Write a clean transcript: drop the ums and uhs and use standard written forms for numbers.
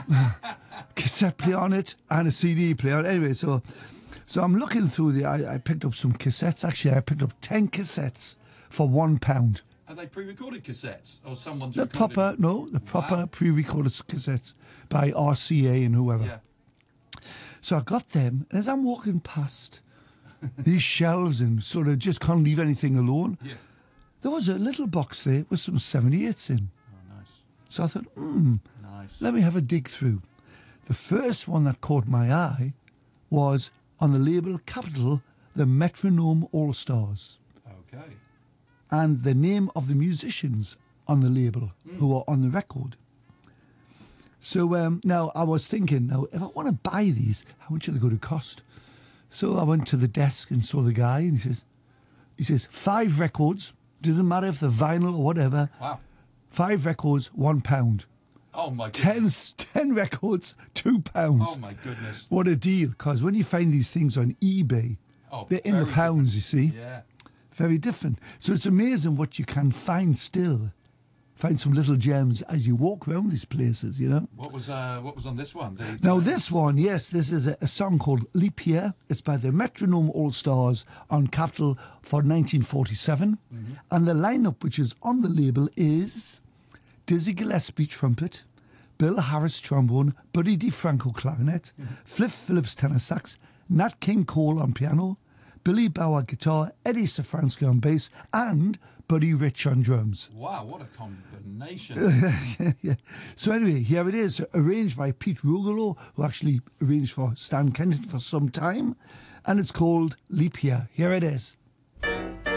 cassette player on it and a CD player. Anyway, so I'm looking through I picked up some cassettes. Actually, I picked up 10 cassettes for £1. Are they pre-recorded cassettes or someone's The recorded? proper pre-recorded cassettes by RCA and whoever. Yeah. So I got them, and as I'm walking past these shelves and sort of just can't leave anything alone, Yeah. there was a little box there with some 78s in. Oh, nice. So I thought, Nice. let me have a dig through. The first one that caught my eye was on the label Capitol, the Metronome All-Stars. Okay. And the name of the musicians on the label who are on the record. So now I was thinking, now if I want to buy these, how much are they going to cost? So I went to the desk and saw the guy, and he says 5 records, doesn't matter if they're vinyl or whatever. Wow. 5 records, £1. Oh my goodness. 10 records, £2. Oh my goodness. What a deal! Because when you find these things on eBay, they're in the very pounds. You see. Yeah. Very different. So it's amazing what you can find still. Find some little gems as you walk around these places, you know. What was on this one? Now this one, yes, this is a song called Leap Year. It's by the Metronome All-Stars on Capitol for 1947. And the lineup which is on the label is Dizzy Gillespie trumpet, Bill Harris trombone, Buddy DeFranco clarinet, Flip Phillips tenor sax, Nat King Cole on piano, Billy Bauer guitar, Eddie Safransky on bass, and Buddy Rich on drums. Wow, what a combination. Yeah. So anyway, here it is, arranged by Pete Rugolo, who actually arranged for Stan Kenton for some time, and it's called Leap Year. Here it is.